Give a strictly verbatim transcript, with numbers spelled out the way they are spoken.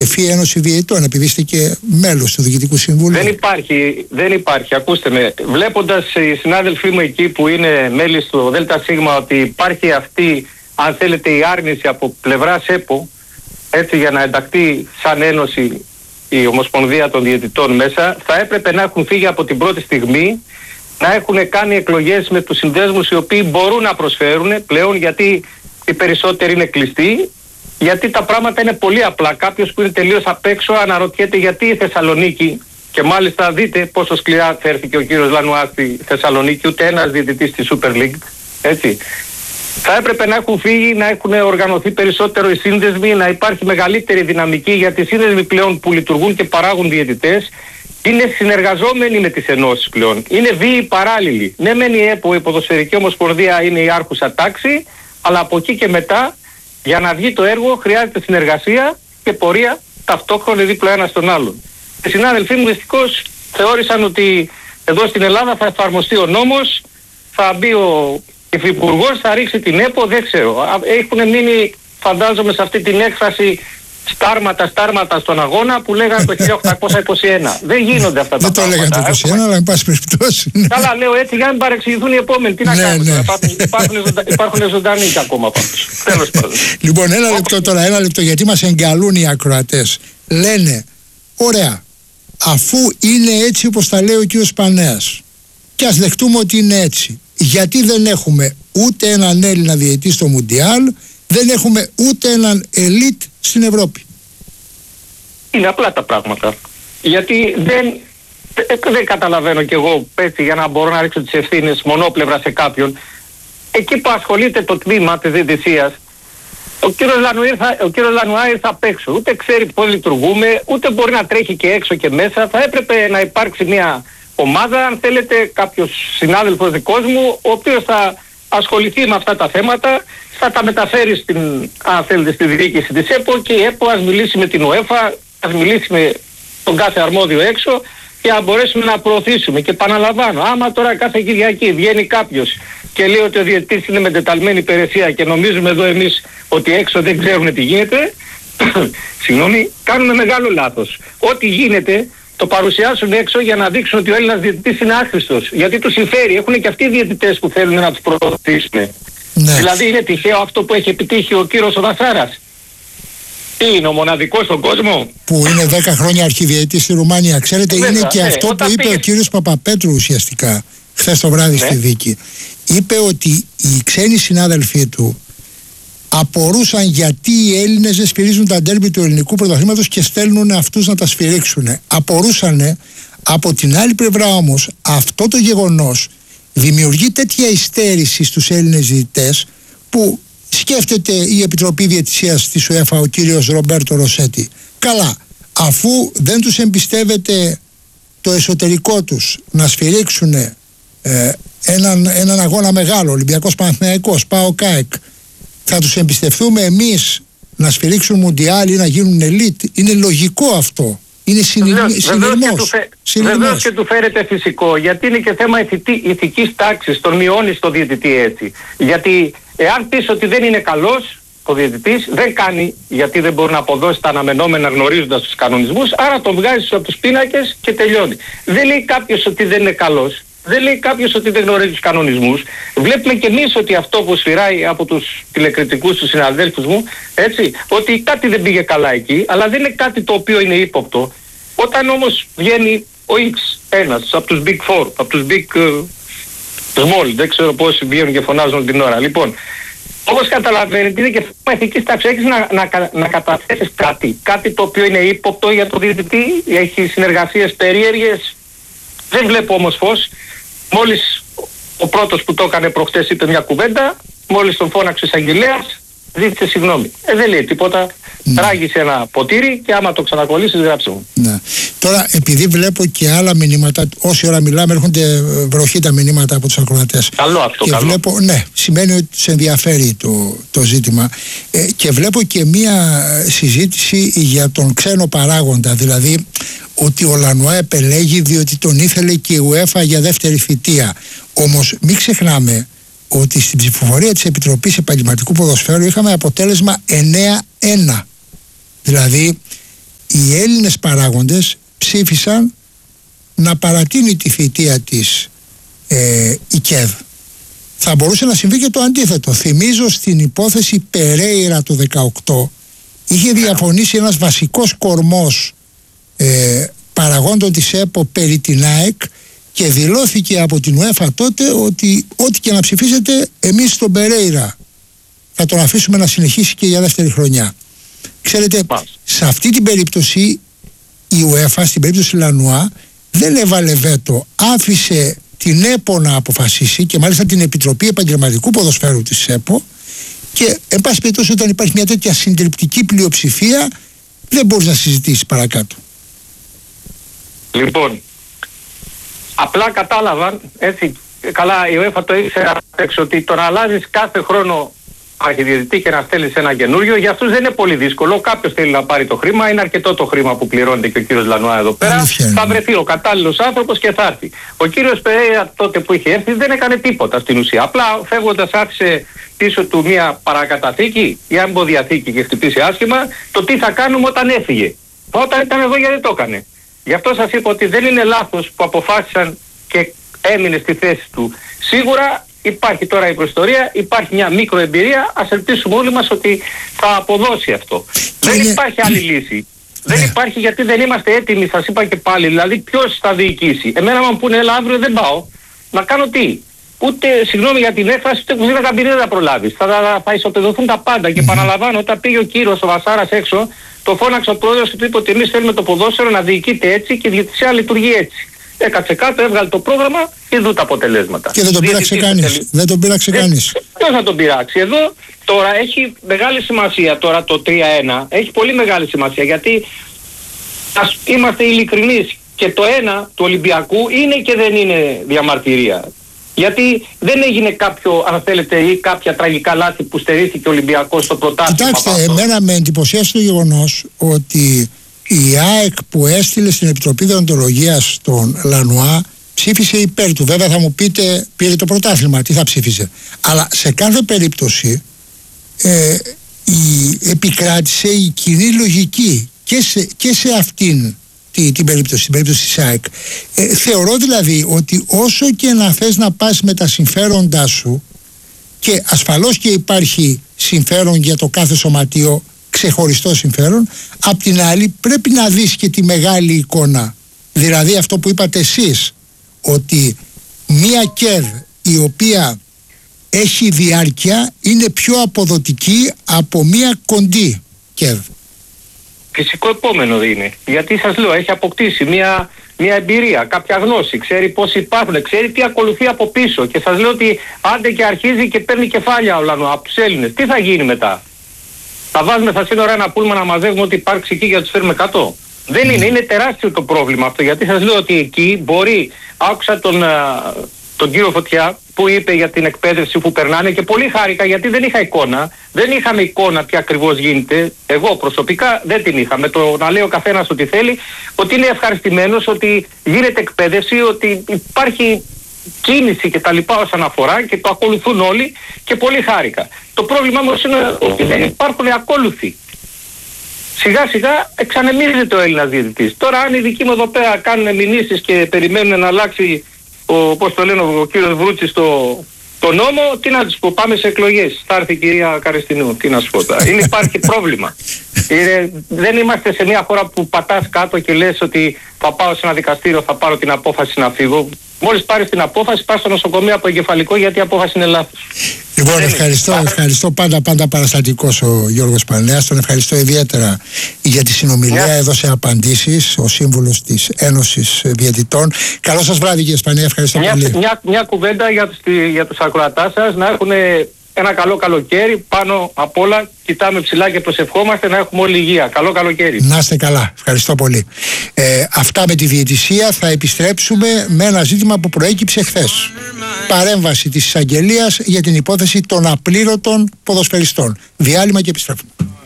μορφή ένωση διαιτητών, επειδή είστε και μέλος του Διοικητικού Συμβουλίου? Δεν υπάρχει, δεν υπάρχει. Ακούστε με, βλέποντας οι συνάδελφοί μου εκεί που είναι μέλη στο ΔΣ ότι υπάρχει αυτή, αν θέλετε, η άρνηση από πλευράς ΕΠΟ, έτσι, για να ενταχθεί σαν ένωση η Ομοσπονδία των Διαιτητών μέσα, θα έπρεπε να έχουν φύγει από την πρώτη στιγμή, να έχουν κάνει εκλογές με τους συνδέσμους οι οποίοι μπορούν να προσφέρουν πλέον, γιατί οι περισσότεροι είναι κλειστοί, γιατί τα πράγματα είναι πολύ απλά. Κάποιος που είναι τελείως απ' έξω αναρωτιέται γιατί η Θεσσαλονίκη, και μάλιστα δείτε πόσο σκληρά φέρθηκε ο κύριος Λανουά στη Θεσσαλονίκη, ούτε ένας διαιτητής στη Super League, έτσι. Θα έπρεπε να έχουν φύγει, να έχουν οργανωθεί περισσότερο οι σύνδεσμοι, να υπάρχει μεγαλύτερη δυναμική, γιατί οι σύνδεσμοι πλέον που λειτουργούν και παράγουν διαιτητές είναι συνεργαζόμενοι με τις ενώσεις πλέον. Είναι βίοι παράλληλοι. Ναι, μεν η ΕΠΟ, η Ποδοσφαιρική Ομοσπονδία, είναι η άρχουσα τάξη, αλλά από εκεί και μετά, για να βγει το έργο, χρειάζεται συνεργασία και πορεία ταυτόχρονα δίπλα ένα στον άλλον. Οι συνάδελφοί μου δυστυχώς θεώρησαν ότι εδώ στην Ελλάδα θα εφαρμοστεί ο νόμος, θα μπει ο υφυπουργός, θα ρίξει την ΕΠΟ, δεν ξέρω. Έχουν μείνει, φαντάζομαι, σε αυτή την έκφραση στάρματα, στάρματα στον αγώνα που λέγανε το χίλια οκτακόσια είκοσι ένα. Δεν γίνονται αυτά τα πράγματα. Δεν το λέγανε το είκοσι ένα, αλλά εν πάση περιπτώσει. Καλά, λέω έτσι για να μην παρεξηγηθούν οι επόμενοι. Τι να ναι, κάνουμε. Ναι. Υπάρχουν, υπάρχουν, ζωντα... υπάρχουν ζωντανοί και ακόμα πάντως. Τέλος πάντων. Λοιπόν, ένα λεπτό τώρα, ένα λεπτό, γιατί μας εγκαλούν οι ακροατές. Λένε, ωραία, αφού είναι έτσι όπως τα λέει ο κύριος Πανέας, και ας δεχτούμε ότι είναι έτσι, γιατί δεν έχουμε ούτε έναν Έλληνα διαιτητή στο Μουντιάλ, δεν έχουμε ούτε έναν ελίτ στην Ευρώπη? Είναι απλά τα πράγματα. Γιατί δεν, δεν καταλαβαίνω κι εγώ, έτσι, για να μπορώ να ρίξω τις ευθύνες μονόπλευρα σε κάποιον. Εκεί που ασχολείται το τμήμα της διαιτησίας, ο κύριος Λανουά θα, ο κύριος Λανουά ήρθε απ' έξω. Ούτε ξέρει πώς λειτουργούμε, ούτε μπορεί να τρέχει και έξω και μέσα. Θα έπρεπε να υπάρξει μια ομάδα, αν θέλετε, κάποιος συνάδελφος δικός μου, ο οποίος θα ασχοληθεί με αυτά τα θέματα, θα τα μεταφέρει στην, αν θέλετε, στη διοίκηση της ΕΠΟ, και η ΕΠΟ ας μιλήσει με την ΟΕΦΑ, ας μιλήσει με τον κάθε αρμόδιο έξω, και να μπορέσουμε να προωθήσουμε. Και επαναλαμβάνω, άμα τώρα κάθε Κυριακή βγαίνει κάποιος και λέει ότι ο διαιτητής είναι μετεταλμένη υπηρεσία και νομίζουμε εδώ εμείς ότι έξω δεν ξέρουν τι γίνεται, συγγνώμη, κάνουμε μεγάλο λάθος. Ό,τι γίνεται το παρουσιάσουν έξω για να δείξουν ότι ο Έλληνας διαιτητής είναι άχρηστος. Γιατί τους συμφέρει. Έχουν και αυτοί οι διαιτητές που θέλουν να τους προωθήσουν. Ναι. Δηλαδή είναι τυχαίο αυτό που έχει επιτύχει ο κύριος ο Δασάρας? Τι είναι, ο μοναδικός στον κόσμο? Που είναι δέκα χρόνια αρχιδιαιτητής στη Ρουμανία. Ξέρετε, βέβαια, είναι και ναι, αυτό που είπε πήγες... ο κύριος Παπαπέτρου ουσιαστικά χθες το βράδυ ναι. στη δίκη. Είπε ότι οι ξένοι συνάδελφοί του απορούσαν γιατί οι Έλληνες δεν σφυρίζουν τα ντέρμπι του ελληνικού πρωταθλήματος και στέλνουν αυτούς να τα σφυρίξουν. Απορούσανε. Από την άλλη πλευρά όμως, αυτό το γεγονός δημιουργεί τέτοια υστέρηση στους Έλληνες διαιτητές, που σκέφτεται η Επιτροπή Διαιτησίας της UEFA, ο κύριος Ρομπέρτο Ροσέτη. Καλά, αφού δεν τους εμπιστεύεται το εσωτερικό τους να σφυρίξουν ε, έναν, έναν αγώνα μεγάλο, Ολυμπιακός Παναθηναϊκός, ΠΑΟΚ ΑΕΚ, θα τους εμπιστευτούμε εμείς να σφυρίξουν Μουντιάλ ή να γίνουν ελίτ? Είναι λογικό αυτό. Είναι συνειρμός. Βεβαίως και του φέρεται φυσικό, γιατί είναι και θέμα ηθική, ηθικής τάξης, τον μειώνει στο διαιτητή έτσι. Γιατί εάν πεις ότι δεν είναι καλός ο διαιτητής, δεν κάνει, γιατί δεν μπορεί να αποδώσει τα αναμενόμενα γνωρίζοντας τους κανονισμούς, άρα τον βγάζεις από τους πίνακες και τελειώνει. Δεν λέει κάποιος ότι δεν είναι καλός. Δεν λέει κάποιος ότι δεν γνωρίζει τους κανονισμούς. Βλέπουμε και εμείς ότι αυτό που σφυράει από τους τηλεκριτικούς τους συναδέλφους μου, έτσι, ότι κάτι δεν πήγε καλά εκεί, αλλά δεν είναι κάτι το οποίο είναι ύποπτο. Όταν όμως βγαίνει ο X, ένας από τους Big Four, από τους Big uh, Small, δεν ξέρω πόσοι βγαίνουν και φωνάζουν την ώρα. Λοιπόν, όπως καταλαβαίνετε, είναι και θέμα ηθικής τάξης. Έχεις να, να, να καταθέσεις κάτι, κάτι το οποίο είναι ύποπτο για το διαιτητή, έχει συνεργασίες περίεργες. Δεν βλέπω όμως φως. Μόλις ο πρώτος που το έκανε προχτές είπε μια κουβέντα, μόλις τον φώναξε ο εισαγγελέας, ζήτησε συγγνώμη. Ε, δεν λέει τίποτα. Ναι. Ράγισε ένα ποτήρι και άμα το ξανακολλήσεις γράψε μου. Ναι. Τώρα, επειδή βλέπω και άλλα μηνύματα, όση ώρα μιλάμε έρχονται βροχή τα μηνύματα από τους ακροατές. Καλό αυτό, και καλό. Βλέπω, ναι, σημαίνει ότι τους ενδιαφέρει το, το ζήτημα. Ε, και βλέπω και μία συζήτηση για τον ξένο παράγοντα, δηλαδή ότι ο Λανουά επελέγει διότι τον ήθελε και η UEFA για δεύτερη θητεία. Όμως μην ξεχνάμε ότι στην ψηφοφορία της Επιτροπής Επαγγελματικού Ποδοσφαίρου είχαμε αποτέλεσμα εννέα ένα. Δηλαδή οι Έλληνες παράγοντες ψήφισαν να παρατείνει τη θητεία της ε, η ΚΕΔ. Θα μπορούσε να συμβεί και το αντίθετο. Θυμίζω στην υπόθεση Περέιρα το δεκαοκτώ είχε διαφωνήσει ένας βασικός κορμός ε, παραγόντων της ΕΠΟ περί την ΑΕΚ και δηλώθηκε από την UEFA τότε ότι ό,τι και να ψηφίσετε, εμείς τον Περέιρα θα τον αφήσουμε να συνεχίσει και για δεύτερη χρονιά. Ξέρετε, σε αυτή την περίπτωση η UEFA, στην περίπτωση Λανουά, δεν έβαλε βέτο, άφησε την ΕΠΟ να αποφασίσει και μάλιστα την Επιτροπή Επαγγελματικού Ποδοσφαίρου της ΕΠΟ, και εν πάση περιπτώσει όταν υπάρχει μια τέτοια συντριπτική πλειοψηφία δεν μπορείς να συζητήσεις παρακάτω. Λοιπόν, απλά κατάλαβαν, έτσι, καλά η UEFA το ήξερε έξω, ότι το να αλλάζεις κάθε χρόνο αρχιδιαιτητή και να στέλνεις ένα καινούριο, για αυτούς δεν είναι πολύ δύσκολο. Κάποιος θέλει να πάρει το χρήμα, είναι αρκετό το χρήμα που πληρώνεται και ο κύριος Λανουά εδώ πέρα. Θα βρεθεί ο κατάλληλος άνθρωπος και θα έρθει. Ο κύριος Περέιρα τότε που είχε έρθει δεν έκανε τίποτα στην ουσία. Απλά φεύγοντας άφησε πίσω του μια παρακαταθήκη ή αμποδιαθήκη και χτυπήσει άσχημα το τι θα κάνουμε όταν έφυγε. Όταν ήταν εδώ γιατί το έκανε. Γι' αυτό σας είπα ότι δεν είναι λάθος που αποφάσισαν και έμεινε στη θέση του. Σίγουρα υπάρχει τώρα η προϊστορία, υπάρχει μια μικροεμπειρία, ας ελπίσουμε όλοι μας ότι θα αποδώσει αυτό. Και δεν υπάρχει άλλη λύση. Ναι. Δεν υπάρχει, γιατί δεν είμαστε έτοιμοι, σας είπα και πάλι. Δηλαδή ποιος θα διοικήσει. Εμένα μου πούνε έλα αύριο δεν πάω. Να κάνω τι. Ούτε, συγγνώμη για την έκφραση, ούτε κουζίνα καμπινή δεν θα προλάβεις. Θα, θα, θα ισοπεδωθούν τα πάντα. Και επαναλαμβάνω, όταν πήγε ο κύριος ο Βασάρας έξω, το φώναξε ο πρόεδρος και του είπε ότι εμείς θέλουμε το ποδόσφαιρο να διοικείται έτσι και η διαιτησία λειτουργεί έτσι. Έκατσε κάτω, έβγαλε το πρόγραμμα και δουν τα αποτελέσματα. Και δεν τον πειράξε κανείς. Δεν τον πειράξε κανείς. Ποιος θα τον πειράξει. Εδώ τώρα έχει μεγάλη σημασία τώρα το τρία ένα. Έχει πολύ μεγάλη σημασία γιατί ας είμαστε ειλικρινείς και το ένα του Ολυμπιακού είναι και δεν είναι διαμαρτυρία. Γιατί δεν έγινε κάποιο, αν θέλετε, ή κάποια τραγικά λάθη που στερήθηκε ο Ολυμπιακός στο πρωτάθλημα. Κοιτάξτε, εμένα με εντυπωσίασε το γεγονός ότι η ΑΕΚ που έστειλε στην Επιτροπή Δεοντολογίας τον Λανουά ψήφισε υπέρ του. Βέβαια θα μου πείτε, πήρε το πρωτάθλημα, τι θα ψήφισε. Αλλά σε κάθε περίπτωση ε, η, επικράτησε η κοινή λογική και σε, και σε αυτήν την, την περίπτωση, την περίπτωση της ΑΕΚ. Ε, θεωρώ δηλαδή ότι όσο και να θες να πας με τα συμφέροντά σου, και ασφαλώς και υπάρχει συμφέρον για το κάθε σωματείο, ξεχωριστό συμφέρον, απ' την άλλη πρέπει να δεις και τη μεγάλη εικόνα. Δηλαδή αυτό που είπατε εσείς, ότι μία ΚΕΔ η οποία έχει διάρκεια είναι πιο αποδοτική από μία κοντή ΚΕΔ. Φυσικό επόμενο είναι. Γιατί σας λέω, έχει αποκτήσει μία, μία εμπειρία, κάποια γνώση, ξέρει πώς υπάρχουν, ξέρει τι ακολουθεί από πίσω. Και σας λέω ότι άντε και αρχίζει και παίρνει κεφάλια ο Λανουά από τους Έλληνες. Τι θα γίνει μετά. Θα βάζουμε στα σύνορα ένα πούλμα να μαζεύουμε ό,τι υπάρξει εκεί για να τους φέρουμε κάτω. Δεν είναι, είναι τεράστιο το πρόβλημα αυτό. Γιατί σας λέω ότι εκεί μπορεί, άκουσα τον, τον κύριο Φωτιά που είπε για την εκπαίδευση που περνάνε και πολύ χάρηκα γιατί δεν είχα εικόνα. Δεν είχαμε εικόνα τι ακριβώς γίνεται. Εγώ προσωπικά δεν την είχα. Με το να λέει ο καθένας ό,τι θέλει, ότι είναι ευχαριστημένος, ότι γίνεται εκπαίδευση, ότι υπάρχει κίνηση και τα λοιπά όσον αφορά και το ακολουθούν όλοι και πολύ χάρηκα. Το πρόβλημα όμως είναι ότι δεν υπάρχουν ακόλουθοι. Σιγά σιγά εξανεμίζεται ο Έλληνας διαιτητής. Τώρα αν οι δικοί μου εδώ πέρα κάνουν μηνύσεις και περιμένουν να αλλάξει ο, πώς το λένε, ο κύριος Βρούτσης το, το νόμο, τι να τους πω, πάμε σε εκλογές. Θα έρθει η κυρία Καριστινού, τι να σου πω τώρα. Είναι, υπάρχει πρόβλημα. Είναι, δεν είμαστε σε μια χώρα που πατάς κάτω και λες ότι θα πάω σε ένα δικαστήριο, θα πάρω την απόφαση να φύγω. Μόλις πάρεις την απόφαση, πας στο νοσοκομείο από εγκεφαλικό γιατί η απόφαση είναι λάθος. Λοιπόν, ευχαριστώ, ευχαριστώ πάντα, πάντα παραστατικός ο Γιώργος Πανέας. Τον ευχαριστώ ιδιαίτερα για τη συνομιλία. Yeah. Έδωσε απαντήσεις ο σύμβουλος της Ένωσης Διαιτητών. Καλό σας βράδυ, κύριε Σπανέα. Ευχαριστώ μια, πολύ. Μια, μια κουβέντα για τους, για τους ακροατάς σας, να έχουν ένα καλό καλοκαίρι. Πάνω απ' όλα κοιτάμε ψηλά και προσευχόμαστε να έχουμε όλη υγεία. Καλό καλοκαίρι. Να είστε καλά. Ευχαριστώ πολύ. Ε, αυτά με τη διαιτησία. Θα επιστρέψουμε με ένα ζήτημα που προέκυψε χθες. Παρέμβαση της εισαγγελίας για την υπόθεση των απλήρωτων ποδοσφαιριστών. Διάλειμμα και επιστρέφουμε.